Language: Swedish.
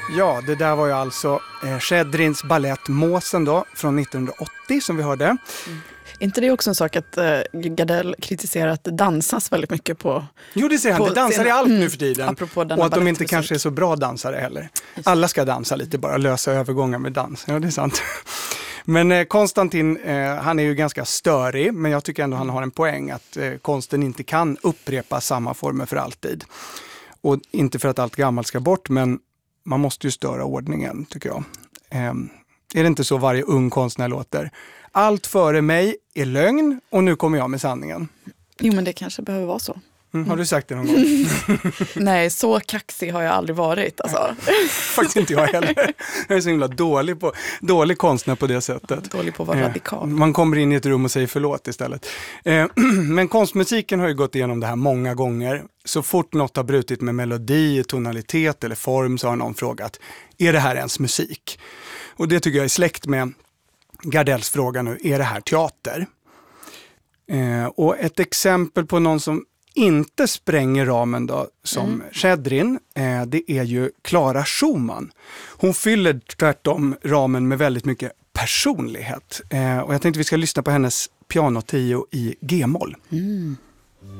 Ja, det där var ju alltså Schedrins ballett Måsen då, från 1980 som vi hörde. Inte det också en sak att Gardell kritiserar att det dansas väldigt mycket på... Jo, det säger han. Det dansar i allt nu för tiden. Apropå och att de inte kanske är så bra dansare heller. Alla ska dansa lite, bara lösa övergångar med dans. Ja, det är sant. Men Konstantin, han är ju ganska störig, men jag tycker ändå han har en poäng att konsten inte kan upprepa samma former för alltid. Och inte för att allt gammalt ska bort, men man måste ju störa ordningen, tycker jag. Är det inte så varje ung konstnär låter? Allt före mig är lögn och nu kommer jag med sanningen. Jo, men det kanske behöver vara så. Har du sagt det någon gång? Nej, så kaxig har jag aldrig varit. Alltså. Faktiskt inte jag heller. Jag är så himla dålig konstnär på det sättet. Dålig på att vara radikal. Man kommer in i ett rum och säger förlåt istället. Men konstmusiken har ju gått igenom det här många gånger. Så fort något har brutit med melodi, tonalitet eller form så har någon frågat, är det här ens musik? Och det tycker jag är släkt med Gardells fråga nu, är det här teater? Och ett exempel på någon som inte spränger ramen då, som Schedrin, det är ju Clara Schumann. Hon fyller tvärtom ramen med väldigt mycket personlighet. Och jag tänkte vi ska lyssna på hennes pianotrio i G-moll.